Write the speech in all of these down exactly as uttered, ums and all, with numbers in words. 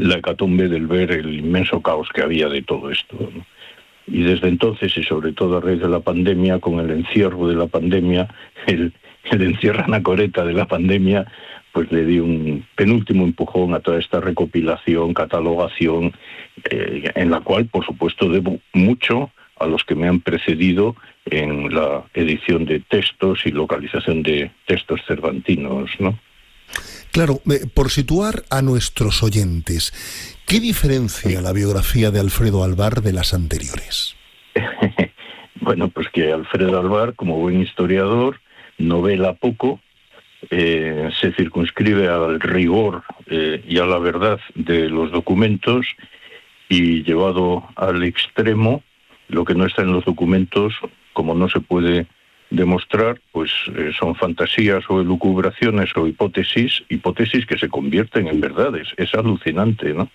la hecatombe del ver el inmenso caos que había de todo esto, ¿no? Y desde entonces, y sobre todo a raíz de la pandemia, con el encierro de la pandemia, el, el encierro anacoreta de la pandemia, pues le di un penúltimo empujón a toda esta recopilación, catalogación, eh, en la cual, por supuesto, debo mucho a los que me han precedido en la edición de textos y localización de textos cervantinos, ¿no? Claro, por situar a nuestros oyentes, ¿qué diferencia la biografía de Alfredo Alvar de las anteriores? Bueno, pues que Alfredo Alvar, como buen historiador, novela poco, eh, se circunscribe al rigor eh, y a la verdad de los documentos, y llevado al extremo, lo que no está en los documentos, como no se puede demostrar, pues eh, son fantasías o elucubraciones o hipótesis, hipótesis que se convierten en verdades. Es alucinante, ¿no?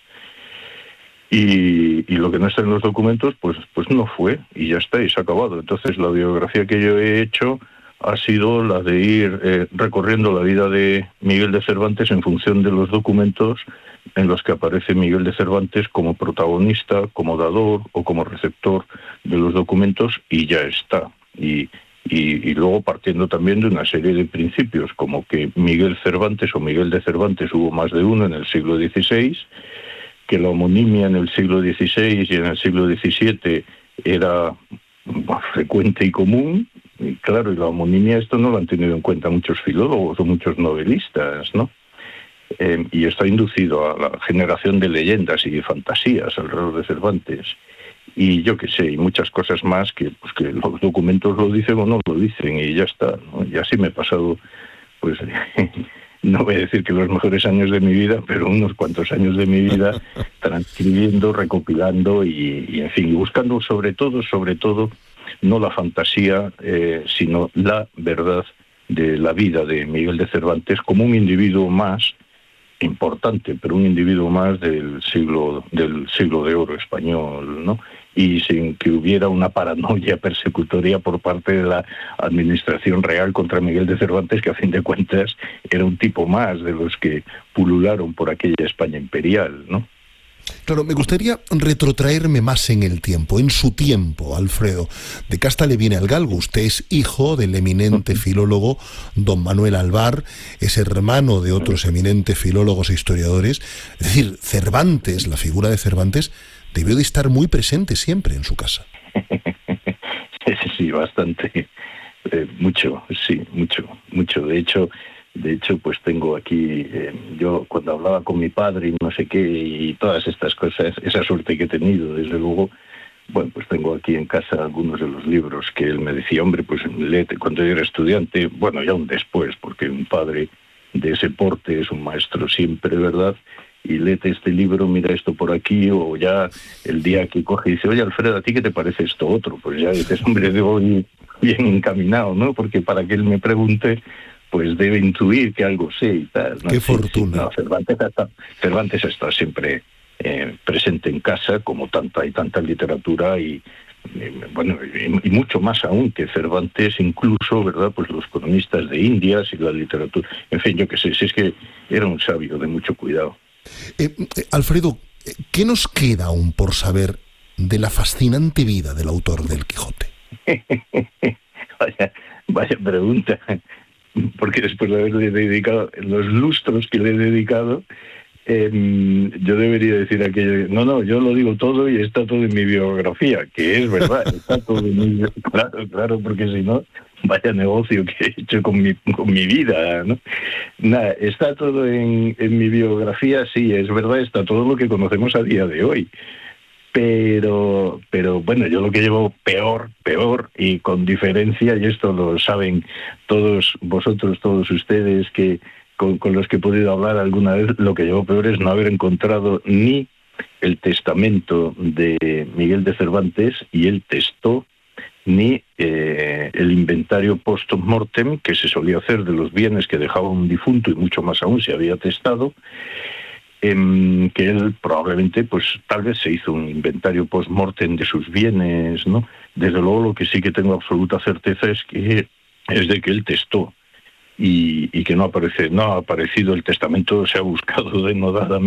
Y, y lo que no está en los documentos, pues, pues no fue, y ya está, y se ha acabado. Entonces la biografía que yo he hecho ha sido la de ir eh, recorriendo la vida de Miguel de Cervantes en función de los documentos en los que aparece Miguel de Cervantes como protagonista, como dador o como receptor de los documentos, y ya está. Y Y, y luego partiendo también de una serie de principios, como que Miguel Cervantes o Miguel de Cervantes hubo más de uno en el siglo dieciséis, que la homonimia en el siglo dieciséis y en el siglo diecisiete era frecuente y común, y claro, y la homonimia esto no lo han tenido en cuenta muchos filólogos o muchos novelistas, ¿no? Eh, y esto ha inducido a la generación de leyendas y de fantasías alrededor de Cervantes. Y yo qué sé, y muchas cosas más que, pues, que los documentos lo dicen o no lo dicen, y ya está, ¿no? Y así me he pasado, pues, no voy a decir que los mejores años de mi vida, pero unos cuantos años de mi vida transcribiendo, recopilando y, y en fin, y buscando sobre todo, sobre todo, no la fantasía, eh, sino la verdad de la vida de Miguel de Cervantes como un individuo más importante, pero un individuo más del siglo del siglo de oro español, ¿no? Y sin que hubiera una paranoia persecutoria por parte de la administración real contra Miguel de Cervantes, que a fin de cuentas era un tipo más de los que pulularon por aquella España imperial, ¿no? Claro, me gustaría retrotraerme más en el tiempo, en su tiempo, Alfredo. De casta le viene al galgo. Usted es hijo del eminente filólogo don Manuel Alvar, es hermano de otros eminentes filólogos e historiadores. Es decir, Cervantes, la figura de Cervantes, debió de estar muy presente siempre en su casa. Sí, bastante. Eh, mucho, sí, mucho, mucho. De hecho... De hecho, pues tengo aquí, eh, yo cuando hablaba con mi padre y no sé qué, y todas estas cosas, esa suerte que he tenido, desde luego, bueno, pues tengo aquí en casa algunos de los libros que él me decía, hombre, pues léete cuando yo era estudiante, bueno, ya un después, porque un padre de ese porte es un maestro siempre, ¿verdad? Y léete este libro, mira esto por aquí, o ya el día que coge y dice, oye, Alfredo, ¿a ti qué te parece esto otro? Pues ya dices, hombre, debo ir bien encaminado, ¿no? Porque para que él me pregunte, pues debe intuir que algo sé y tal, ¿no? ¡Qué Sí, fortuna! Sí, no, Cervantes está, Cervantes está siempre eh, presente en casa, como tanta y tanta literatura, y eh, bueno, y, y mucho más aún que Cervantes, incluso, ¿verdad? Pues los cronistas de Indias y la literatura. En fin, yo qué sé, si es que era un sabio de mucho cuidado. Eh, eh, Alfredo, ¿qué nos queda aún por saber de la fascinante vida del autor del Quijote? vaya, vaya pregunta. Porque después de haberle dedicado los lustros que le he dedicado, eh, yo debería decir aquello, no, no, yo lo digo todo y está todo en mi biografía, que es verdad, está todo en mi biografía, claro, claro, porque si no, vaya negocio que he hecho con mi, con mi vida, ¿no? Nada, está todo en, en mi biografía, sí, es verdad, está todo lo que conocemos a día de hoy. Pero, pero bueno, yo lo que llevo peor, peor y con diferencia, y esto lo saben todos vosotros, todos ustedes que con, con los que he podido hablar alguna vez, lo que llevo peor es no haber encontrado ni el testamento de Miguel de Cervantes, y él testó, ni eh, el inventario post-mortem que se solía hacer de los bienes que dejaba un difunto, y mucho más aún si había testado. Eh, que él probablemente, pues tal vez se hizo un inventario post-mortem de sus bienes, ¿no? Desde luego lo que sí que tengo absoluta certeza es que es de que él testó, y, y que no aparece, no ha aparecido el testamento, se ha buscado denodadamente